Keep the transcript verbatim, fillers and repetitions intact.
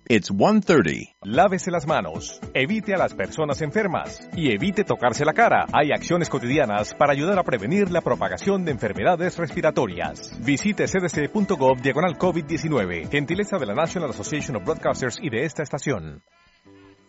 It's one thirty. Lávese las manos, evite a las personas enfermas y evite tocarse la cara. Hay acciones cotidianas para ayudar a prevenir la propagación de enfermedades respiratorias. Visite c d c punto gov diagonal COVID diecinueve. Gentileza de la National Association of Broadcasters y de esta estación.